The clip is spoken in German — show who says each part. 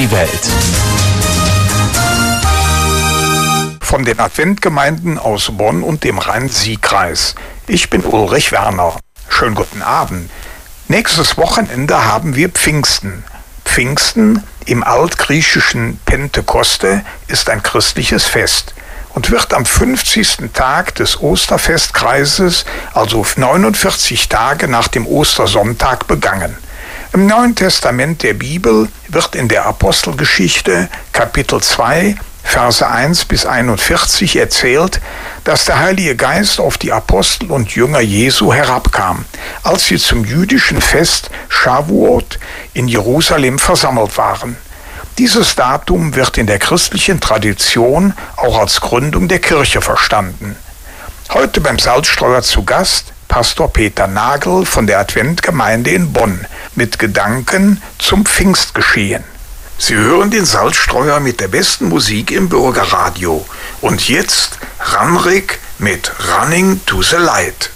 Speaker 1: die Welt.
Speaker 2: Von den Adventgemeinden aus Bonn und dem Rhein-Sieg-Kreis. Ich bin Ulrich Werner. Schönen guten Abend. Nächstes Wochenende haben wir Pfingsten. Pfingsten im altgriechischen Pentekoste ist ein christliches Fest und wird am 50. Tag des Osterfestkreises, also 49 Tage nach dem Ostersonntag, begangen. Im Neuen Testament der Bibel wird in der Apostelgeschichte Kapitel 2, Verse 1 bis 41 erzählt, dass der Heilige Geist auf die Apostel und Jünger Jesu herabkam, als sie zum jüdischen Fest Shavuot in Jerusalem versammelt waren. Dieses Datum wird in der christlichen Tradition auch als Gründung der Kirche verstanden. Heute beim Salzstreuer zu Gast Pastor Peter Nagel von der Adventgemeinde in Bonn mit Gedanken zum Pfingstgeschehen. Sie hören den Salzstreuer mit der besten Musik im Bürgerradio. Und jetzt Ramrik mit Running to the Light.